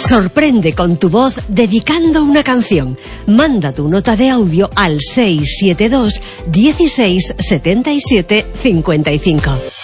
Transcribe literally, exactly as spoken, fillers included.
Sorprende con tu voz dedicando una canción. Manda tu nota de audio al seis siete dos, dieciséis, setenta y siete, cincuenta y cinco.